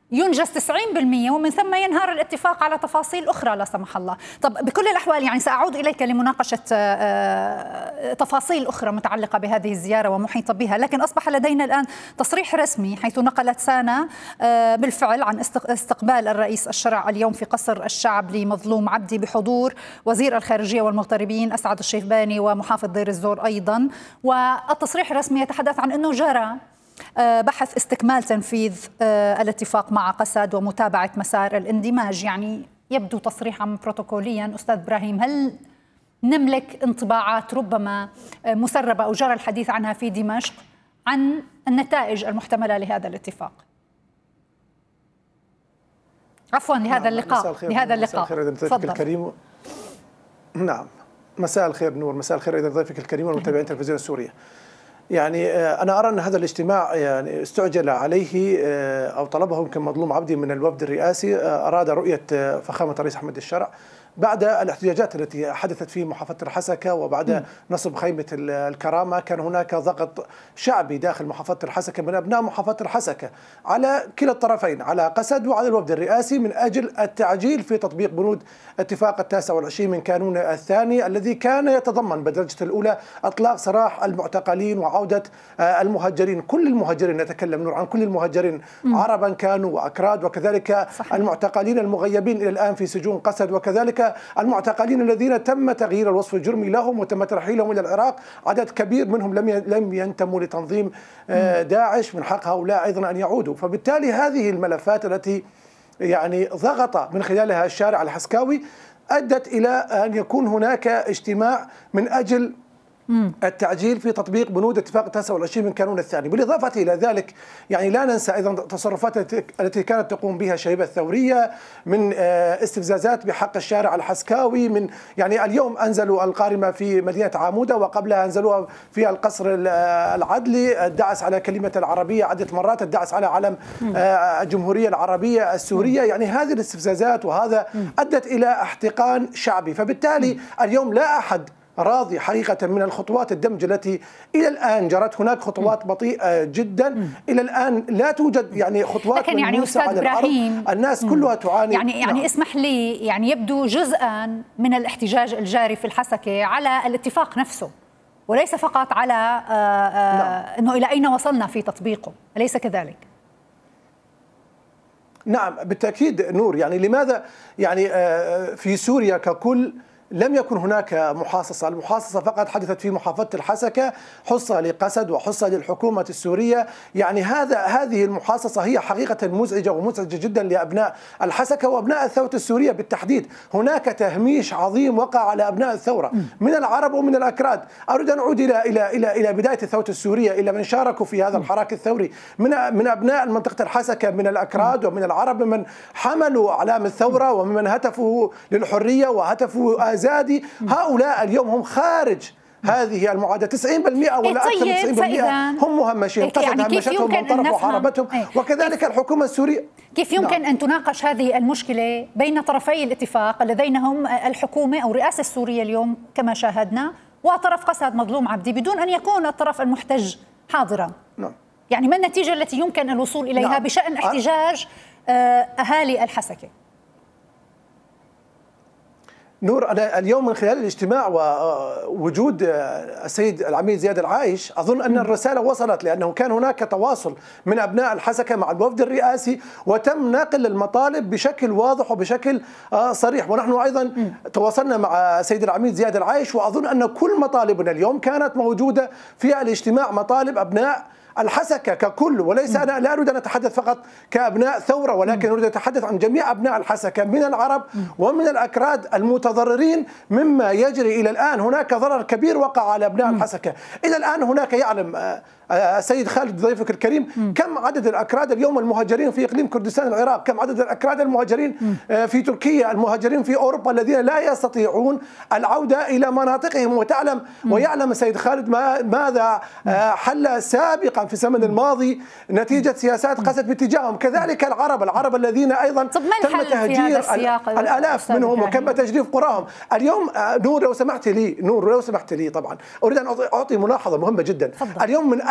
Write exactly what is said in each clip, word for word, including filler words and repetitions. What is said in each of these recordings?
ينجز تسعين بالمئة ومن ثم ينهار الاتفاق على تفاصيل أخرى لا سمح الله. طب بكل الأحوال يعني سأعود إليك لمناقشة تفاصيل أخرى متعلقة بهذه الزيارة ومحيطة بها، لكن أصبح لدينا الآن تصريح رسمي حيث نقلت سانا بالفعل عن استقبال الرئيس الشرع اليوم في قصر الشعب لمظلوم عبدي بحضور وزير الخارجية والمغتربين أسعد الشيخباني ومحافظ دير الزور أيضا. والتصريح الرسمي يتحدث عن أنه جرى بحث استكمال تنفيذ الاتفاق مع قسد ومتابعة مسار الاندماج. يعني يبدو تصريحا بروتوكوليا. أستاذ إبراهيم، هل نملك انطباعات ربما مسربة أو جرى الحديث عنها في دمشق عن النتائج المحتملة لهذا الاتفاق؟ عفوا لهذا اللقاء لهذا اللقاء مساء الخير ضيفك الكريم. نعم مساء الخير نور، مساء الخير أيضا ضيفك الكريم والمتابعين التلفزيون السورية. يعني أنا أرى أن هذا الاجتماع يعني استعجل عليه أو طلبه يمكن مظلوم عبدي من الوفد الرئاسي، أراد رؤية فخامة الرئيس أحمد الشرع بعد الاحتجاجات التي حدثت في محافظة الحسكة وبعد نصب خيمة الكرامة. كان هناك ضغط شعبي داخل محافظة الحسكة من أبناء محافظة الحسكة على كلا الطرفين، على قسد وعلى الوفد الرئاسي، من أجل التعجيل في تطبيق بنود اتفاق التاسع والعشرين من كانون الثاني الذي كان يتضمن بالدرجة الأولى إطلاق سراح المعتقلين وعودة المهجرين، كل المهجرين، نتكلم نور عن كل المهجرين عربا كانوا وأكراد، وكذلك صحيح. المعتقلين المغيبين إلى الآن في سجون قسد، وكذلك المعتقلين الذين تم تغيير الوصف الجرمي لهم وتم ترحيلهم إلى العراق، عدد كبير منهم لم لم ينتموا لتنظيم داعش، من حق هؤلاء أيضا أن يعودوا. فبالتالي هذه الملفات التي يعني ضغط من خلالها الشارع الحسكاوي أدت إلى أن يكون هناك اجتماع من أجل التعجيل في تطبيق بنود اتفاق التاسع والعشرين من كانون الثاني. بالإضافة إلى ذلك يعني لا ننسى أيضا التصرفات التي كانت تقوم بها الشبيبة الثورية من استفزازات بحق الشارع الحسكاوي، من يعني اليوم أنزلوا القارمة في مدينة عامودة وقبلها أنزلوها في القصر العدلي، الدعس على كلمة العربية عدة مرات، الدعس على علم الجمهورية العربية السورية. يعني هذه الاستفزازات وهذا أدت إلى احتقان شعبي. فبالتالي اليوم لا أحد راضي حقيقة من الخطوات الدمج التي إلى الآن جرت. هناك خطوات بطيئة جدا إلى الآن، لا توجد يعني خطوات. لكن يعني أستاذ إبراهيم الناس كلها تعاني. يعني يعني نعم. اسمح لي، يعني يبدو جزءا من الاحتجاج الجاري في الحسكة على الاتفاق نفسه وليس فقط على آآ آآ نعم. أنه إلى أين وصلنا في تطبيقه، أليس كذلك؟ نعم بالتأكيد نور. يعني لماذا يعني في سوريا ككل لم يكن هناك محاصصة؟ المحاصصة فقط حدثت في محافظة الحسكة، حصة لقسد وحصة للحكومة السورية. يعني هذا هذه المحاصصة هي حقيقة مزعجة ومزعجة جدا لأبناء الحسكة وأبناء الثورة السورية بالتحديد. هناك تهميش عظيم وقع على أبناء الثورة من العرب ومن الأكراد. أريد أن أعود إلى إلى إلى إلى بداية الثورة السورية، إلى من شاركوا في هذا الحراك الثوري من من أبناء منطقة الحسكة، من الأكراد ومن العرب، ممن حملوا أعلام الثورة وممن هتفوا للحرية وهتفوا زادي. هؤلاء اليوم هم خارج هذه المعادلة. تسعين بالمئة ولا أكثر من تسعين بالمئة هم مهمشين، قصد يعني همشتهم من طرف وحاربتهم، وكذلك الحكومة السورية. كيف يمكن نعم. أن تناقش هذه المشكلة بين طرفي الاتفاق الذين هم الحكومة أو الرئاسة السورية اليوم كما شاهدنا وطرف قسد مظلوم عبدي بدون أن يكون الطرف المحتج حاضرا؟ نعم. يعني ما النتيجة التي يمكن الوصول إليها نعم. بشأن احتجاج أهالي الحسكة؟ نور، أنا اليوم من خلال الاجتماع ووجود السيد العميد زياد العايش أظن أن الرسالة وصلت، لأنه كان هناك تواصل من أبناء الحسكة مع الوفد الرئاسي وتم نقل المطالب بشكل واضح وبشكل صريح. ونحن أيضا تواصلنا مع السيد العميد زياد العايش، وأظن أن كل مطالبنا اليوم كانت موجودة في الاجتماع، مطالب أبناء الحسكة ككل، وليس أنا لا أريد أن أتحدث فقط كأبناء ثورة، ولكن أريد أن أتحدث عن جميع أبناء الحسكة من العرب ومن الأكراد المتضررين مما يجري إلى الآن. هناك ضرر كبير وقع على أبناء الحسكة. إلى الآن هناك يعلم السيد خالد ضيفك الكريم كم عدد الأكراد اليوم المهاجرين في إقليم كردستان العراق، كم عدد الأكراد المهاجرين في تركيا، المهاجرين في أوروبا الذين لا يستطيعون العودة إلى مناطقهم. وتعلم ويعلم السيد خالد ماذا حل سابقا في الزمن الماضي نتيجة سياسات قسد باتجاههم. كذلك العرب العرب الذين أيضا تم تهجير الآلاف منهم وكم تجريف قراهم. اليوم نور لو سمحت لي نور لو سمحت لي طبعا أريد أن أعطي ملاحظة مهمة جدا. اليوم من أجل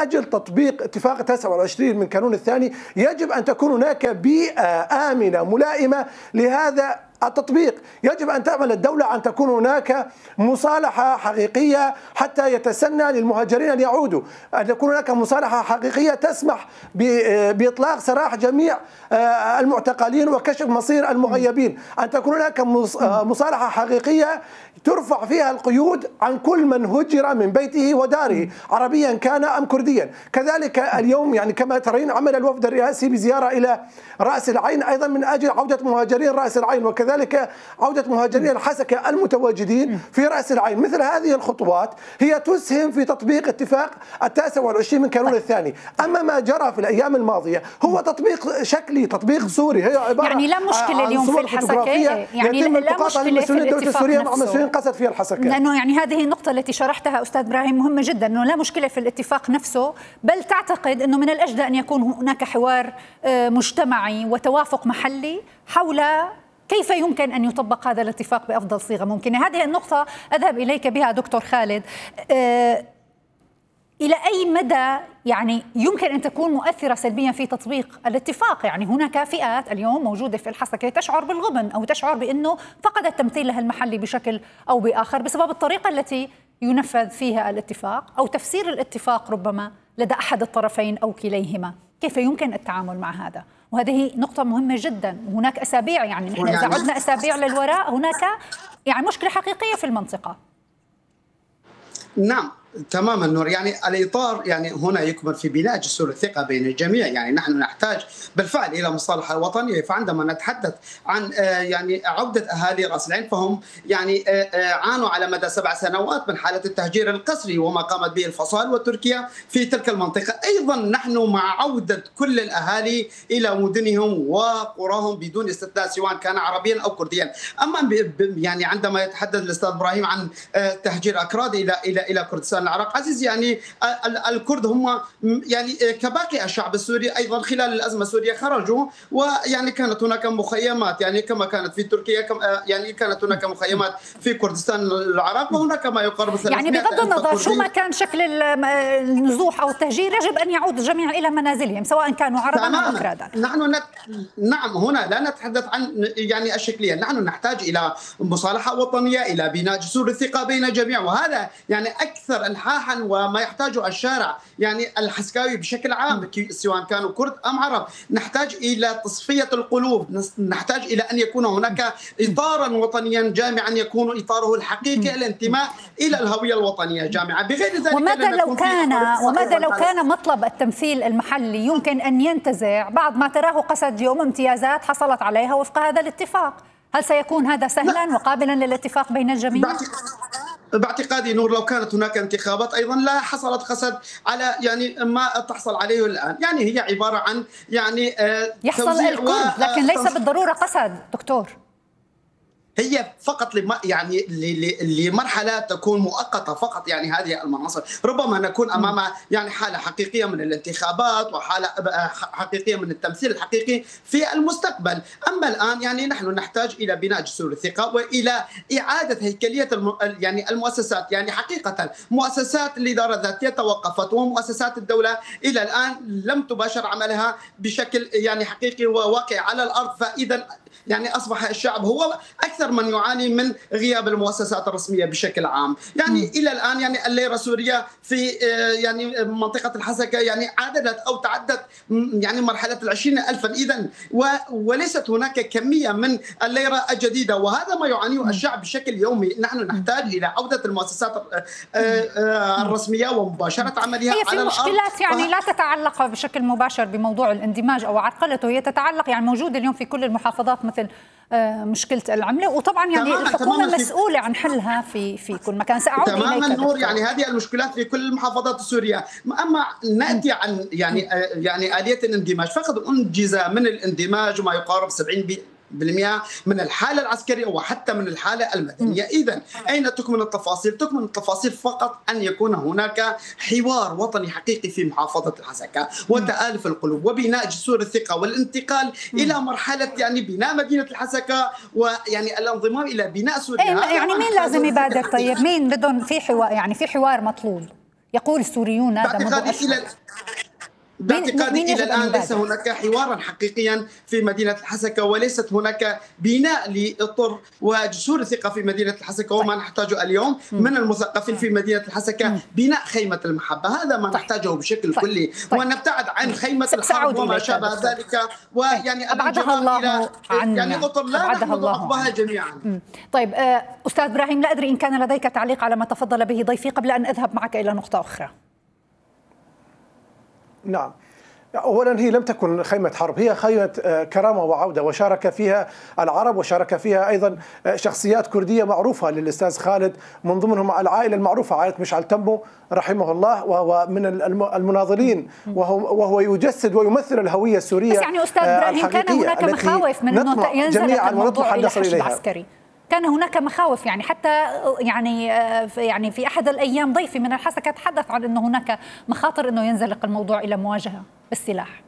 أجل تطبيق اتفاق تسعة وعشرين من كانون الثاني يجب أن تكون هناك بيئة آمنة ملائمة لهذا التطبيق. يجب أن تعمل الدولة أن تكون هناك مصالحة حقيقية حتى يتسنى للمهاجرين أن يعودوا، أن تكون هناك مصالحة حقيقية تسمح بإطلاق سراح جميع المعتقلين وكشف مصير المغيبين، أن تكون هناك مصالحة حقيقية ترفع فيها القيود عن كل من هجر من بيته وداره عربيا كان أم كرديا. كذلك اليوم يعني كما ترين عمل الوفد الرئاسي بزيارة إلى رأس العين أيضا من أجل عودة مهاجرين رأس العين، وكذلك عودة مهاجرين الحسكة المتواجدين في رأس العين. مثل هذه الخطوات هي تسهم في تطبيق اتفاق التاسع والعشرين من كانون الثاني. أما ما جرى في الأيام الماضية هو تطبيق شكلي، تطبيق صوري، هي عبارة يعني لا مشكلة اليوم في الحسكة، يعني لا مشكلة في الاتفاق نفسه قصد فيها الحسكة، لأنه يعني هذه النقطة التي شرحتها أستاذ إبراهيم مهمة جدا، أنه لا مشكلة في الاتفاق نفسه، بل تعتقد أنه من الأجدى أن يكون هناك حوار مجتمعي وتوافق محلي حول كيف يمكن أن يطبق هذا الاتفاق بأفضل صيغة ممكنة. هذه النقطة أذهب إليك بها دكتور خالد. إلى أي مدى يعني يمكن أن تكون مؤثرة سلبيا في تطبيق الاتفاق؟ يعني هناك فئات اليوم موجودة في الحسكة تشعر بالغبن أو تشعر بأنه فقدت تمثيلها المحلي بشكل أو بآخر بسبب الطريقة التي ينفذ فيها الاتفاق أو تفسير الاتفاق ربما لدى أحد الطرفين أو كليهما. كيف يمكن التعامل مع هذا؟ وهذه نقطة مهمة جدا. هناك أسابيع، يعني نحن إذا عدنا أسابيع للوراء هناك يعني مشكلة حقيقية في المنطقة. نعم تماما نور، يعني الاطار يعني هنا يكمن في بناء جسور الثقه بين الجميع. يعني نحن نحتاج بالفعل الى مصالحه وطنيه، فعندما نتحدث عن يعني عوده اهالي راس العين فهم يعني عانوا على مدى سبع سنوات من حاله التهجير القسري وما قامت به الفصائل وتركيا في تلك المنطقه. ايضا نحن مع عوده كل الاهالي الى مدنهم وقراهم بدون استثناء سواء كان عربيا او كرديا. اما يعني عندما يتحدث الاستاذ ابراهيم عن تهجير اكراد الى الى الى كردستان العراق، عزيز يعني الكرد هم يعني كباقي الشعب السوري ايضا خلال الازمه السوريه خرجوا، ويعني كانت هناك مخيمات يعني كما كانت في تركيا، كما يعني كانت هناك مخيمات في كردستان العراق، وهناك ما يقارب يعني بغض النظر شو ما كان شكل النزوح او التهجير يجب ان يعود الجميع الى منازلهم سواء كانوا عربا او اكرادا. نحن نت... نعم هنا لا نتحدث عن يعني الشكليه، نحن نحتاج الى مصالحه وطنيه، الى بناء جسور الثقه بين الجميع، وهذا يعني اكثر الحاحا وما يحتاجه الشارع يعني الحسكاوي بشكل عام سواء كانوا كرد ام عرب. نحتاج الى تصفيه القلوب، نحتاج الى ان يكون هناك اطارا وطنيا جامعا يكون اطاره الحقيقي الانتماء الى الهويه الوطنيه جامعه. بغير ذلك وماذا لو كان وماذا لو كان مطلب التمثيل المحلي يمكن ان ينتزع بعض ما تراه قصد يوم امتيازات حصلت عليها وفق هذا الاتفاق؟ هل سيكون هذا سهلا وقابلا للاتفاق بين الجميع؟ باعتقادي نور لو كانت هناك انتخابات ايضا لا حصلت قصد على يعني ما تحصل عليه الان، يعني هي عباره عن يعني يحصل الكرد لكن ليس بالضروره قصد دكتور. هي فقط لما يعني لمرحله تكون مؤقته فقط، يعني هذه المناصب ربما نكون امام يعني حاله حقيقيه من الانتخابات وحاله حقيقيه من التمثيل الحقيقي في المستقبل. اما الان يعني نحن نحتاج الى بناء جسور الثقه والى اعاده هيكليه الم... يعني المؤسسات. يعني حقيقه مؤسسات الاداره الذاتيه توقفت ومؤسسات الدوله الى الان لم تباشر عملها بشكل يعني حقيقي وواقع على الارض، فاذا يعني اصبح الشعب هو اكثر من يعاني من غياب المؤسسات الرسميه بشكل عام. يعني م. الى الان يعني الليره السوريه في يعني منطقه الحسكه يعني عادت او تعدت يعني مرحله العشرين ألفا اذا وليست هناك كميه من الليره الجديده، وهذا ما يعانيه الشعب بشكل يومي. نحن نحتاج الى عوده المؤسسات الرسميه ومباشره عملها هي على الارض. هي في مشكلات يعني لا تتعلق بشكل مباشر بموضوع الاندماج او عرقلته، هي تتعلق يعني موجوده اليوم في كل المحافظات مثل مشكلة العملة، وطبعا يعني تماماً الحكومة تماماً مسؤولة عن حلها في في كل مكان. سأعود تماما نور، يعني هذه المشكلات في كل المحافظات السورية. أما نأتي عن يعني يعني آلية الاندماج، فقد أنجز من الاندماج ما يقارب سبعين بالمئة من الحالة العسكرية وحتى من الحالة المدنية. إذن أين تكمن التفاصيل؟ تكمن التفاصيل فقط أن يكون هناك حوار وطني حقيقي في محافظة الحسكة وتآلف القلوب وبناء جسور الثقة والانتقال إلى مرحلة يعني بناء مدينة الحسكة ويعني الانضمام إلى بناء سوريا. يعني مين لازم يبادر؟ طيب مين بدهم في حوار؟ يعني في حوار مطلوب يقول سوريون هذا منذ أشهر. باعتقادي إلى الآن ليس هناك حوارا حقيقيا في مدينة الحسكة، وليست هناك بناء لإطر وجسور الثقة في مدينة الحسكة. وما نحتاجه اليوم من المثقفين في مدينة الحسكة بناء خيمة المحبة، هذا ما نحتاجه بشكل كلي، ونبتعد عن خيمة الحرب وما شابه ذلك، ويعني أبعدها الله عنا، يعني إطر لا نحن ضبطها جميعا. طيب أستاذ إبراهيم، لا أدري إن كان لديك تعليق على ما تفضل به ضيفي قبل أن أذهب معك إلى نقطة أخرى. نعم، أولا هي لم تكن خيمة حرب، هي خيمة كرامة وعودة، وشارك فيها العرب وشارك فيها أيضا شخصيات كردية معروفة للأستاذ خالد، من ضمنهم العائلة المعروفة عائلة مشعل تمو رحمه الله، وهو من المناضلين، وهو, وهو يجسد ويمثل الهوية السورية. بس يعني أستاذ إبراهيم، كان هناك مخاوف من أنه ينزل الموضوع إلى حشد عسكري، كان هناك مخاوف، يعني حتى يعني يعني في احد الايام ضيفي من الحسكه تحدث عن انه هناك مخاطر انه ينزلق الموضوع الى مواجهه بالسلاح.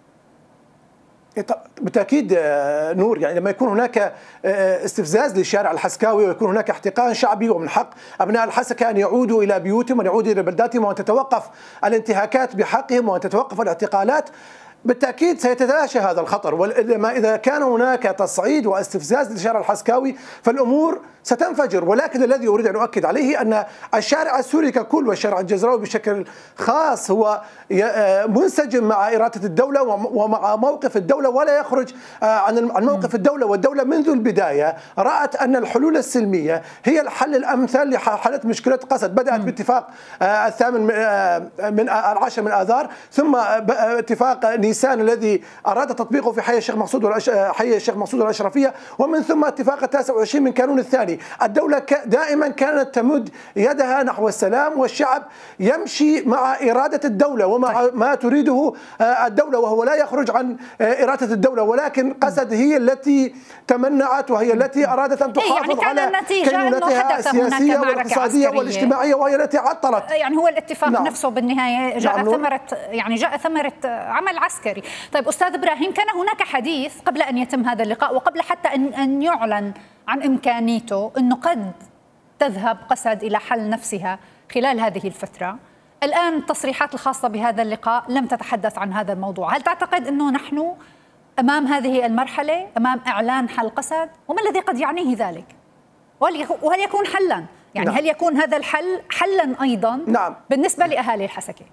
بالتأكيد نور، يعني لما يكون هناك استفزاز للشارع الحسكاوي ويكون هناك احتقان شعبي، ومن حق أبناء الحسكة أن يعودوا إلى بيوتهم وأن يعودوا إلى بلداتهم، وأن تتوقف الانتهاكات بحقهم وأن تتوقف الاعتقالات، بالتأكيد سيتلاشى هذا الخطر. وما إذا كان هناك تصعيد واستفزاز للشارع الحسكاوي فالأمور ستنفجر. ولكن الذي أريد أن أؤكد عليه أن الشارع السوري ككل والشارع الجزراوي بشكل خاص هو منسجم مع إرادة الدولة ومع موقف الدولة، ولا يخرج عن موقف الدولة. والدولة منذ البداية رأت أن الحلول السلمية هي الحل الأمثل لحل مشكلة قسد. بدأت باتفاق الثامن من العاشر من آذار، ثم اتفاق نيسان الذي أراد تطبيقه في حي الشيخ مقصود حي الشيخ مقصود والأشرفية، ومن ثم اتفاق التاسع والعشرين من كانون الثاني. الدولة دائما كانت تمد يدها نحو السلام، والشعب يمشي مع إرادة الدولة ومع ما تريده الدولة، وهو لا يخرج عن إرادة الدولة. ولكن قسد هي التي تمنعت، وهي التي أرادت أن تحافظ يعني على كينونتها السياسية والاقتصادية والاجتماعية، وهي التي عطلت. يعني هو الاتفاق نعم. نفسه بالنهاية جاء نعم. ثمرة يعني جاء ثمرة عمل عسكري. طيب أستاذ إبراهيم، كان هناك حديث قبل أن يتم هذا اللقاء وقبل حتى أن, أن يعلن عن إمكانيته أنه قد تذهب قسد إلى حل نفسها خلال هذه الفترة. الآن التصريحات الخاصة بهذا اللقاء لم تتحدث عن هذا الموضوع. هل تعتقد أنه نحن أمام هذه المرحلة، أمام إعلان حل قسد؟ وما الذي قد يعنيه ذلك؟ وهل يكون حلا؟ يعني نعم. هل يكون هذا الحل حلا أيضا نعم. بالنسبة لأهالي الحسكة؟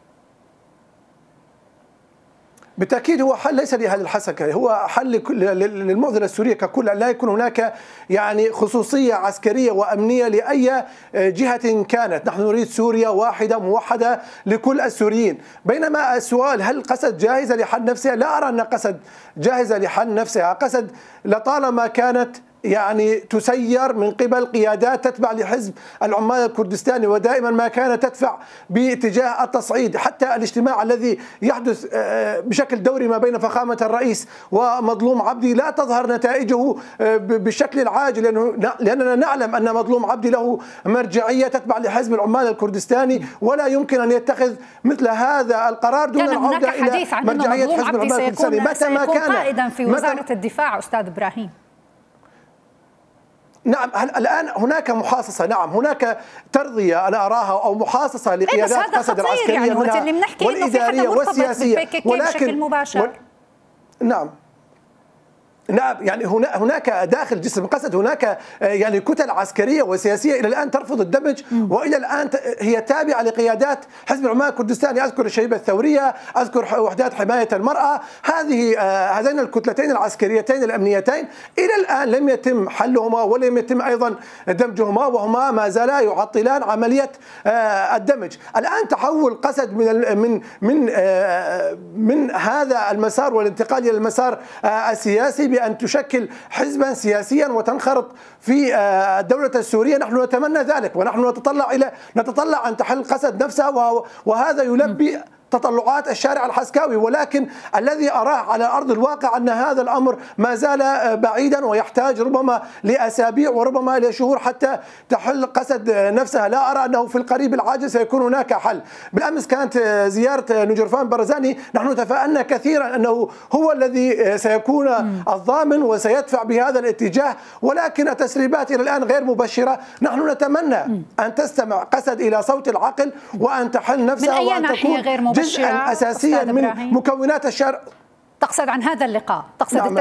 بالتأكيد هو حل ليس لأهل الحسكة، هو حل للمعضلة السورية ككل، أن لا يكون هناك يعني خصوصية عسكرية وأمنية لأي جهة كانت. نحن نريد سوريا واحدة موحدة لكل السوريين. بينما السؤال هل قسد جاهزة لحل نفسها؟ لا أرى أن قسد جاهزة لحل نفسها. قسد لطالما كانت يعني تسير من قبل قيادات تتبع لحزب العمال الكردستاني، ودائما ما كانت تدفع باتجاه التصعيد. حتى الاجتماع الذي يحدث بشكل دوري ما بين فخامة الرئيس ومظلوم عبدي لا تظهر نتائجه بالشكل العاجل، لأننا نعلم أن مظلوم عبدي له مرجعية تتبع لحزب العمال الكردستاني، ولا يمكن أن يتخذ مثل هذا القرار دون العودة إلى مرجعية حزب العمال الكردستاني. متى ما كان قائدا في وزارة الدفاع أستاذ إبراهيم. نعم، الآن هناك محاصصة، نعم هناك ترضية أنا أراها أو محاصصة لقيادات قسد العسكرية يعني منها والإدارية والسياسية، ولكن مباشر. و... نعم نعم يعني هنا هناك داخل جسم قسد هناك يعني كتل عسكرية وسياسية إلى الآن ترفض الدمج، وإلى الآن هي تابعة لقيادات حزب العمال الكردستاني. أذكر الشبيبة الثورية، أذكر وحدات حماية المرأة، هذه هذين الكتلتين العسكريتين الأمنيتين إلى الآن لم يتم حلهما ولم يتم أيضا دمجهما، وهما ما زالا يعطلان عملية الدمج. الآن تحول قسد من من من من هذا المسار والانتقال إلى المسار السياسي أن تشكل حزبا سياسيا وتنخرط في الدولة السورية. نحن نتمنى ذلك، ونحن نتطلع إلى نتطلع أن تحل قسد نفسها، وهذا يلبي تطلعات الشارع الحسكاوي، ولكن الذي أراه على أرض الواقع أن هذا الأمر ما زال بعيدا ويحتاج ربما لأسابيع وربما لشهور حتى تحل قسد نفسها. لا أرى أنه في القريب العاجل سيكون هناك حل. بالأمس كانت زيارة نجرفان برزاني، نحن تفائلنا كثيرا أنه هو الذي سيكون الضامن وسيدفع بهذا الاتجاه، ولكن التسريبات إلى الآن غير مبشرة. نحن نتمنى أن تستمع قسد إلى صوت العقل وأن تحل نفسها وأن تكون جزءا أساسيا من مكونات الشارع. تقصد عن هذا اللقاء، تقصد نعم.